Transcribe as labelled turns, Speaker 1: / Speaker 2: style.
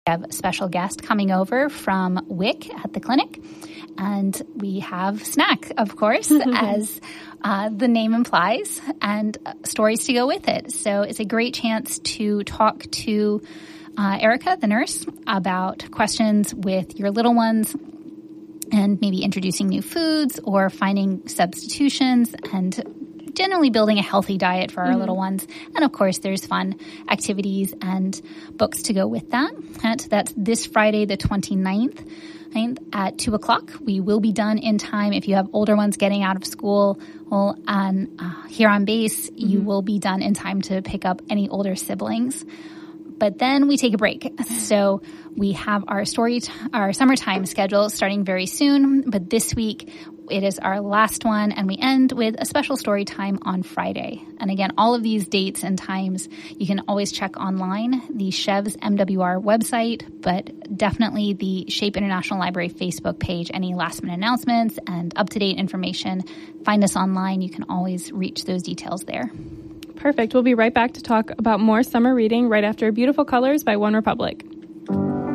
Speaker 1: We have a special guest coming over from WIC at the clinic, and we have snack, of course, as the name implies, and stories to go with it. So it's a great chance to talk to Erica, the nurse, about questions with your little ones and maybe introducing new foods or finding substitutions and generally building a healthy diet for our little ones. And of course, there's fun activities and books to go with that. That's this Friday, the 29th at 2 o'clock. We will be done in time. If you have older ones getting out of school, here on base, you will be done in time to pick up any older siblings. But then we take a break. So we have our summertime schedule starting very soon. But this week, it is our last one, and we end with a special story time on Friday. And again, all of these dates and times, you can always check online, the Chevs MWR website, but definitely the Shape International Library Facebook page. Any last-minute announcements and up-to-date information, find us online. You can always reach those details there.
Speaker 2: Perfect. We'll be right back to talk about more summer reading right after Beautiful Colors by One Republic.